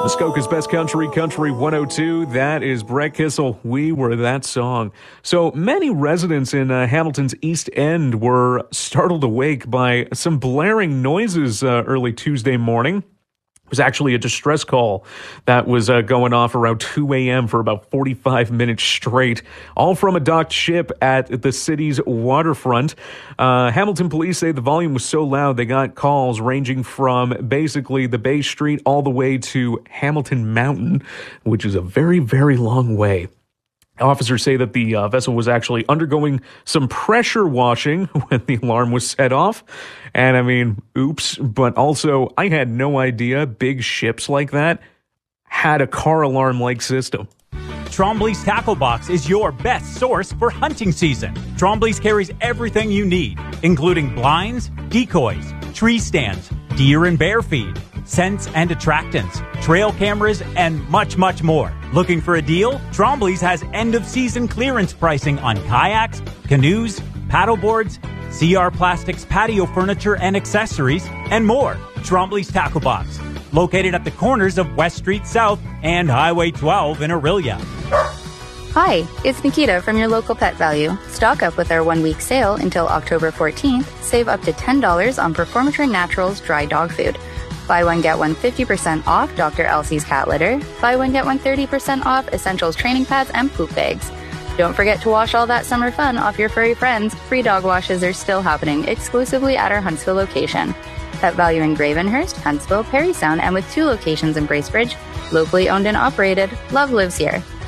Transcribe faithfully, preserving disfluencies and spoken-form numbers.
Muskoka's Best Country, Country one oh two. That is Brett Kissel. We Were That Song. So many residents in uh, Hamilton's East End were startled awake by some blaring noises uh, early Tuesday morning. It was actually a distress call that was uh, going off around two a.m. for about forty-five minutes straight, all from a docked ship at the city's waterfront. Uh, Hamilton police say the volume was so loud they got calls ranging from basically the Bay Street all the way to Hamilton Mountain, which is a very, very long way. Officers say that the uh, vessel was actually undergoing some pressure washing when the alarm was set off. And I mean, oops, but also I had no idea big ships like that had a car alarm-like system. Trombley's Tackle Box is your best source for hunting season. Trombley's carries everything you need, including blinds, decoys, tree stands, deer and bear feed, scents and attractants, trail cameras, and much, much more. Looking for a deal? Trombley's has end-of-season clearance pricing on kayaks, canoes, paddleboards, C R Plastics patio furniture and accessories, and more. Trombley's Tackle Box, located at the corners of West Street South and Highway twelve in Orillia. Hi, it's Nikita from your local Pet Value. Stock up with our one-week sale until October fourteenth. Save up to ten dollars on Performatrin Naturals dry dog food. Buy one, get one fifty percent off Doctor Elsie's cat litter. Buy one, get one thirty percent off Essentials training pads and poop bags. Don't forget to wash all that summer fun off your furry friends. Free dog washes are still happening exclusively at our Huntsville location. Pet Value in Gravenhurst, Huntsville, Perry Sound, and with two locations in Bracebridge. Locally owned and operated, love lives here.